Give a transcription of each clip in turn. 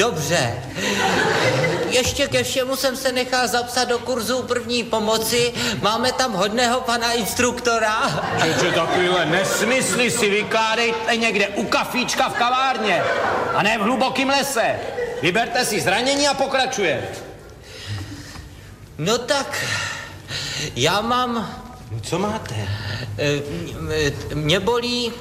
Dobře. Ještě ke všemu jsem se nechal zapsat do kurzu první pomoci. Máme tam hodného pana instruktora. Že takovýhle nesmysly si vykládejte někde u kafíčka v kavárně a ne v hlubokém lese. Vyberte si zranění a pokračuje. No tak, já mám... Co máte? Mě bolí...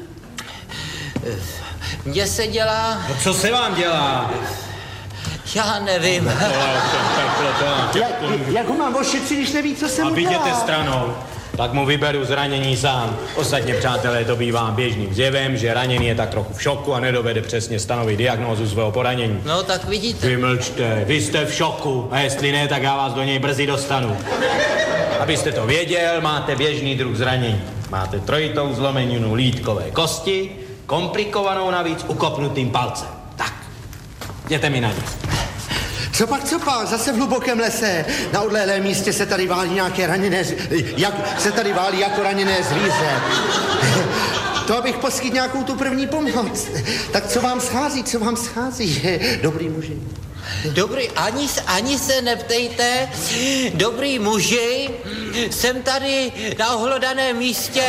Mně se dělá... No co se vám dělá? Já nevím. Jak ho mám ošetřit, když neví, co se mu dělá? A viděte stranou. Tak mu vyberu zranění sám. Ostatně, přátelé, to bývá běžným zjevem, že raněný je tak trochu v šoku a nedovede přesně stanovit diagnózu svého poranění. No tak vidíte. Vymlčte, vy jste v šoku a jestli ne, tak já vás do něj brzy dostanu. Abyste to věděl, máte běžný druh zranění. Máte trojitou zlomeninu lítkové kosti, komplikovanou navíc ukopnutým palcem. Tak, jděte mi na nic. Co pak, zase v hlubokém lese. Na odlehlém místě se tady válí nějaké raněné, jako raněné zvíře. To abych poskytl nějakou tu první pomoc. Tak co vám schází, dobrý muži? Dobrý, ani se neptejte, dobrý muži, jsem tady na ohlodaném místě,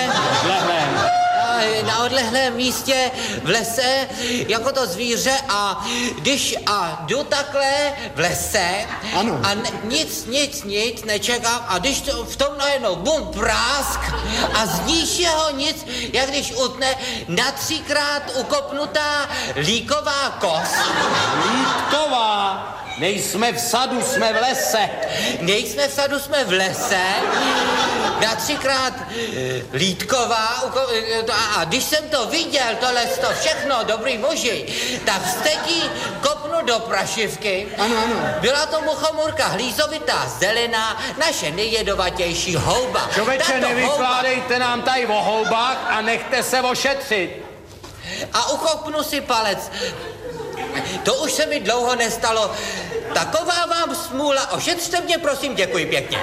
na odlehlém místě v lese, jako to zvíře a jdu takhle v lese ano. A nic nečekám a když to v tom najednou bum prásk a z ničeho nic, jak když utne na 3krát ukopnutá líková kost. Líková? Nejsme v sadu, jsme v lese. Nejsme v sadu, jsme v lese. Na 3krát lítková. A když jsem to viděl, tohle všechno, dobrý muži, tak vsteký kopnu do prašivky. Ano. Byla to muchomůrka hlízovitá zelena, naše nejjedovatější houba. Člověče, nevykládejte nám tady o houbách a nechte se ošetřit. A uchopnu si palec. To už se mi dlouho nestalo. Taková vám smůla. Ošetřte mě, prosím, děkuji pěkně.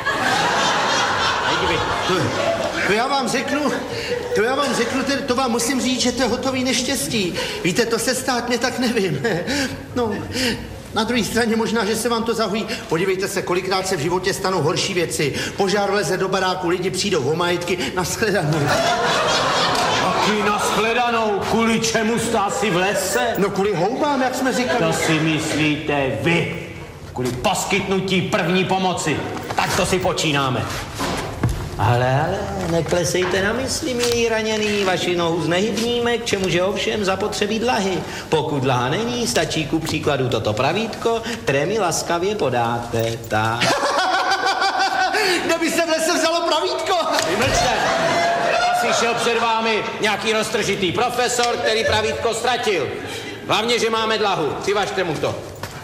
To já vám řeknu, to vám musím říct, že to je hotový neštěstí. Víte, to se stát mě tak nevím. No, na druhé straně možná, že se vám to zahojí. Podívejte se, kolikrát se v životě stanou horší věci. Požár vleze do baráku, lidi přijdou o majetky, nashledanou. Taky nashledanou, kvůli čemu jste asi v lese? No kvůli houbám, jak jsme říkali. To si myslíte vy, kvůli poskytnutí první pomoci. Tak to si počínáme. Ale, neklesejte na mysli, milí raněný, vaši nohu znehybníme, k čemuže ovšem zapotřebí dlahy. Pokud dlaha není, stačí ku příkladu toto pravítko, které mi laskavě podáte, tak. Kde by se v lese vzalo pravítko? Vymlčte. Asi šel před vámi nějaký roztržitý profesor, který pravítko ztratil. Hlavně, že máme dlahu. Přivažte mu to.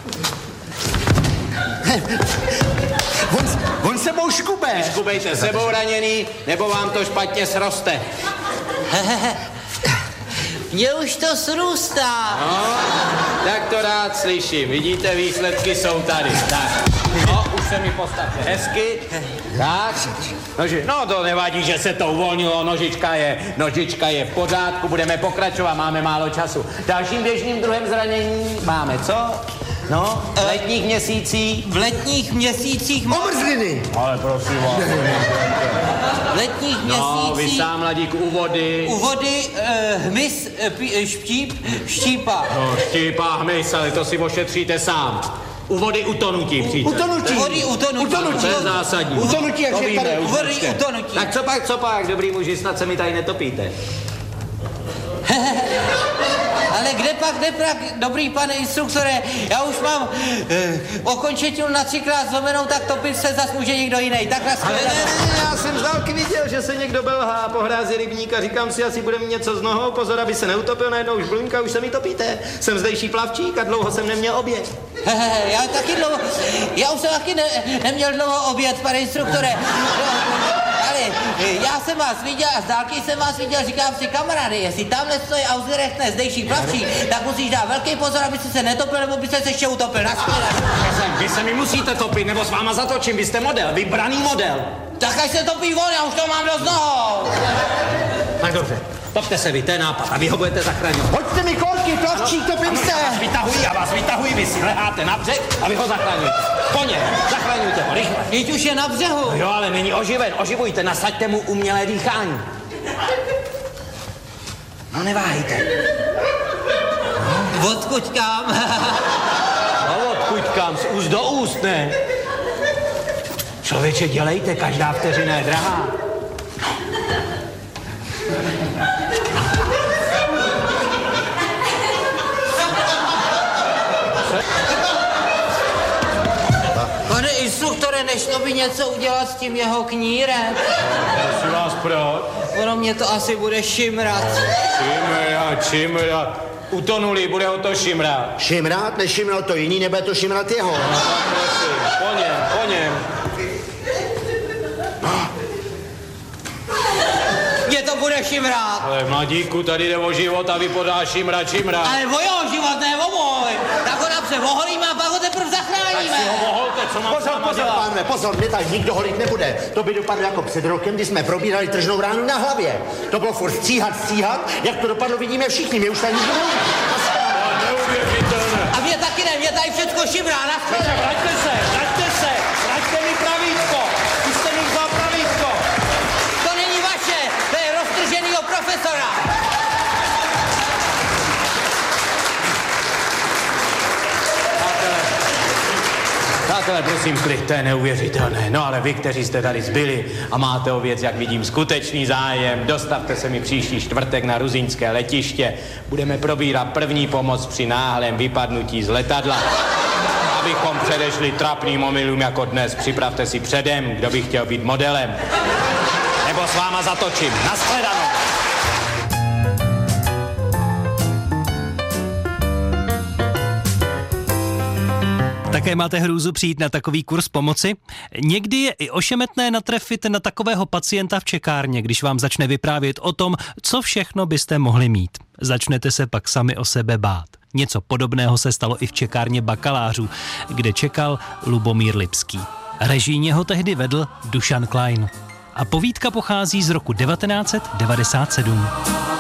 On sebou škube. Škubejte sebou raněný, nebo vám to špatně sroste. Mně už to srůstá. No, tak to rád slyším. Vidíte, výsledky jsou tady. Tak. No, už se mi postavte hezky. Tak. No, to nevadí, že se to uvolnilo. Nožička je v pořádku. Budeme pokračovat, máme málo času. Dalším běžným druhem zranění máme co? No, v letních měsících. V letních měsících... Omrzliny. Ale prosím vás. V letních měsících... No, vy sám, mladík, u vody. U vody hmyz, štípa. No, štípa, hmyz, ale to si ošetříte sám. U vody utonutí, přítel. Utonutí. Vody utonutí. To je zásadní. Utonutí, jak je tady. Vody utonutí. Tak co pak, dobrý muži, snad se mi tady netopíte. Ale kde pak, dobrý pane instruktore, já už mám okončetinu na 3krát zlomenou, tak topit se zas může někdo jiný. Tak ale ne, já jsem z dálky viděl, že se někdo belhá po hrázi rybníka, říkám si, asi bude mít něco z nohou, pozor, aby se neutopil, najednou už blunka, už se mi topíte. Jsem zdejší plavčík a dlouho jsem neměl oběd. Já už jsem taky neměl dlouho oběd, pane instruktore. Ale já jsem vás viděl a z dálky jsem vás viděl, říkám si, kamarády, jestli tamhle stojí Ausgerechtne zdejší plavčí, tak musíš dát velký pozor, aby se netopil, nebo by se ještě utopil. Vy se mi musíte topit, nebo s váma zatočím, vy jste model, vybraný model. Tak až se topí on, já už to mám dost nohou. Tak dobře, Topte se vy, to je nápad a vy ho budete zachraňovat. Hoďte mi korky, plavčík, topím se! Já vás vytahuji, vy si leháte na břeh a vy ho zachraňujete. Koně, zachraňujte ho, rychle. Teď už je na břehu. Jo, ale není oživen, oživujte, nasaďte mu umělé dýchání. No neváhejte. Odkud kam? No odkud kam, z úst do úst, ne? Člověče, dělejte, každá vteřina je drahá. Pane instruktore, nešlo by něco udělat s tím jeho knírem? Prosím vás, proč? Ono mě to asi bude šimrat. Šimrat. Utonulý, bude ho to šimrat. Šimrat, nešimral to jiný, nebude to šimrat jeho. No tak prosím, po něm. Mě to bude šimrat. Ale mladíku, tady jde o život a vy podáš šimrat. Ale o jeho život, ne o můj. Tak ho napře oholíme a pak ho teprve zachráníme. Tak si ho oholte, co mám Pozor, pánové, pozor, mě tady nikdo holit nebude. To by dopadlo jako před rokem, kdy jsme probírali tržnou ránu na hlavě. To bylo furt stříhat, jak to dopadlo, vidíme všichni, mě už tady nikdo neví. Neuvěřitelné. A mě taky ne, mě tady všecko šimrá, Vraťte mi pravítko. Už jste mi vzal pravítko. To není vaše, to je roztrženýho profesora. Přátelé, prosím, klid, to je neuvěřitelné. No ale vy, kteří jste tady zbyli a máte o věc, jak vidím, skutečný zájem, dostavte se mi příští čtvrtek na Ruzínské letiště. Budeme probírat první pomoc při náhlém vypadnutí z letadla. Abychom předešli trapným omylům jako dnes, připravte si předem, kdo by chtěl být modelem. Nebo s váma zatočím. Nashledanou. Také máte hrůzu přijít na takový kurz pomoci? Někdy je i ošemetné natrefit na takového pacienta v čekárně, když vám začne vyprávět o tom, co všechno byste mohli mít. Začnete se pak sami o sebe bát. Něco podobného se stalo i v čekárně bakalářů, kde čekal Lubomír Lipský. Režijně ho tehdy vedl Dušan Klein. A povídka pochází z roku 1997.